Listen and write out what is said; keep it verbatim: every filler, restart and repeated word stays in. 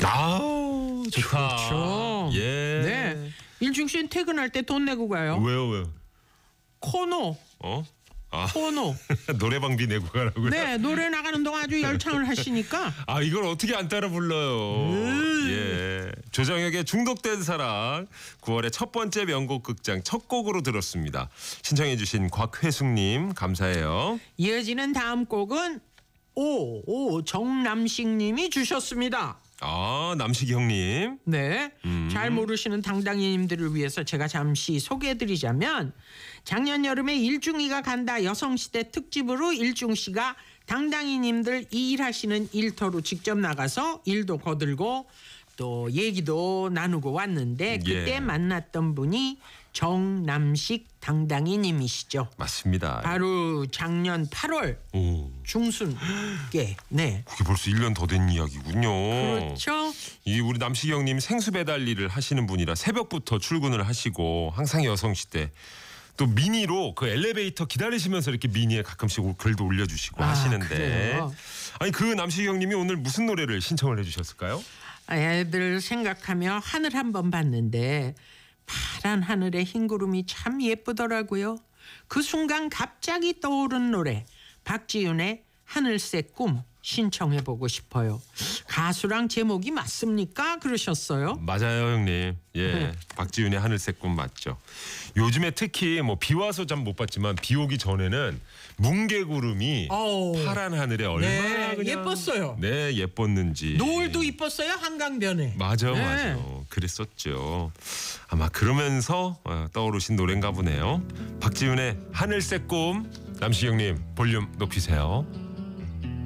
아, 좋다. 그렇죠. 예. 네. 일중 씨는 퇴근할 때 돈 내고 가요. 왜요, 왜요? 코노. 어? 아, 코노. 노래방비 내고 가라고요? 네, 노래 나가는 동안 아주 열창을 하시니까. 아, 이걸 어떻게 안 따라 불러요? 음. 예. 조정혁의 중독된 사랑 구월의 첫 번째 명곡 극장 첫 곡으로 들었습니다. 신청해 주신 곽회숙님 감사해요. 이어지는 다음 곡은 오, 오 정남식 님이 주셨습니다. 아, 남식이 형님. 네. 음. 잘 모르시는 당당이님들을 위해서 제가 잠시 소개해드리자면 작년 여름에 일중이가 간다 여성시대 특집으로 일중씨가 당당이님들 이 일하시는 일터로 직접 나가서 일도 거들고 또 얘기도 나누고 왔는데 그때 예. 만났던 분이 정남식 당당이님이시죠. 맞습니다. 바로 작년 팔월 오. 중순께 네. 그게 벌써 일 년 더 된 이야기군요. 그렇죠. 이 우리 남식이 형님 생수 배달 일을 하시는 분이라 새벽부터 출근을 하시고 항상 여성시대 또 미니로 그 엘리베이터 기다리시면서 이렇게 미니에 가끔씩 글도 올려주시고 아, 하시는데 그래요? 아니 그 남식이 형님이 오늘 무슨 노래를 신청을 해주셨을까요? 애들 생각하며 하늘 한번 봤는데 파란 하늘에 흰 구름이 참 예쁘더라고요. 그 순간 갑자기 떠오른 노래 박지윤의 하늘색 꿈 신청해보고 싶어요. 가수랑 제목이 맞습니까? 그러셨어요. 맞아요 형님. 예, 네. 박지윤의 하늘색 꿈 맞죠. 요즘에 특히 뭐 비 와서 참 못 봤지만 비 오기 전에는 뭉게구름이 어우. 파란 하늘에 얼마나 네, 그냥 예뻤어요. 네, 예뻤는지. 노을도 이뻤어요. 한강변에. 맞아, 네. 맞아. 그랬었죠. 아마 그러면서 어, 떠오르신 노래인가 보네요. 박지윤의 하늘색 꿈. 남식이 형님 볼륨 높이세요.